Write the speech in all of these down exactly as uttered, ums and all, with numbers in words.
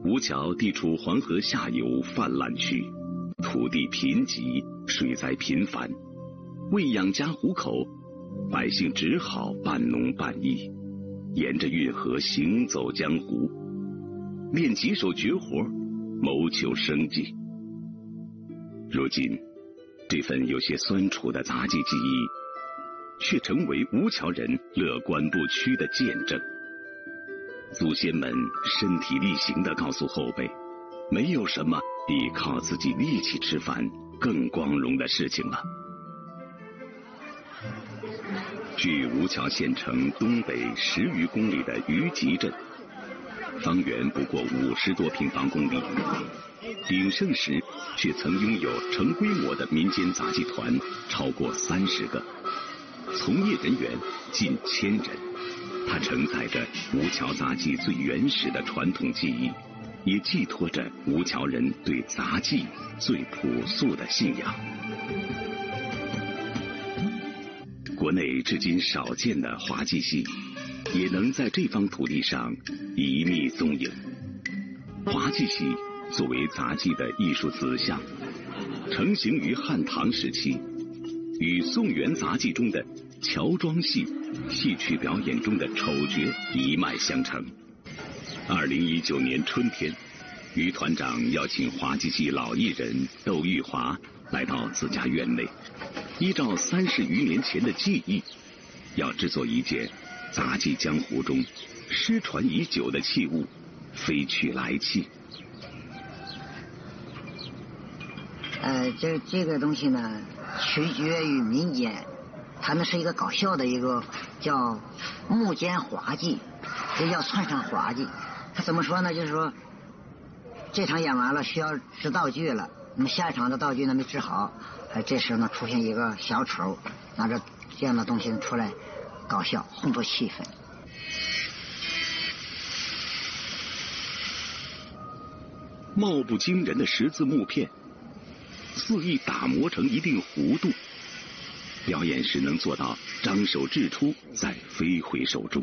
吴桥地处黄河下游泛滥区，土地贫瘠，水灾频繁，为养家糊口，百姓只好半农半役，沿着运河行走江湖，练几手绝活，谋求生计。如今，这份有些酸楚的杂技技艺，却成为吴桥人乐观不屈的见证。祖先们身体力行地告诉后辈，没有什么比靠自己力气吃饭更光荣的事情了。距吴桥县城东北十余公里的余集镇，方圆不过五十多平方公里，鼎盛时却曾拥有成规模的民间杂技团超过三十个，从业人员近千人。它承载着吴桥杂技最原始的传统技艺，也寄托着吴桥人对杂技最朴素的信仰。国内至今少见的滑稽戏，也能在这方土地上一觅踪影。滑稽戏作为杂技的艺术子项，成型于汉唐时期，与宋元杂技中的乔装戏、戏曲表演中的丑角一脉相承。二零一九年春天，于团长邀请滑稽戏老艺人窦玉华来到自家院内，依照三十余年前的技艺，要制作一件杂技江湖中失传已久的器物——飞去来器。 呃，这这个东西呢，取决于民间。他们是一个搞笑的一个叫幕间滑稽，这叫串上滑稽。他怎么说呢？就是说，这场演完了，需要制道具了，那么下一场的道具呢没制好，哎，这时候呢出现一个小丑，拿着这样的东西出来搞笑，烘托气氛。 貌不惊人的十字木片，肆意打磨成一定弧度。表演时能做到张手掷出，再飞回手中。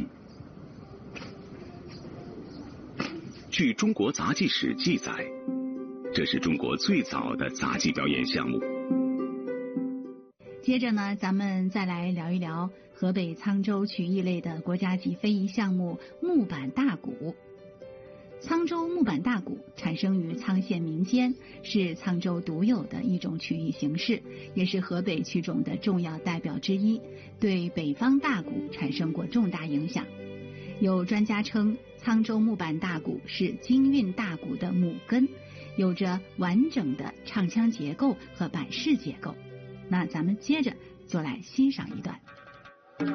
据中国杂技史记载，这是中国最早的杂技表演项目。 接着呢，咱们再来聊一聊河北沧州曲艺类的国家级非遗项目木板大鼓。沧州木板大鼓产生于沧县民间，是沧州独有的一种曲艺形式，也是河北曲种的重要代表之一，对北方大鼓产生过重大影响。有专家称，沧州木板大鼓是京韵大鼓的母根，有着完整的唱腔结构和板式结构。那咱们接着就来欣赏一段。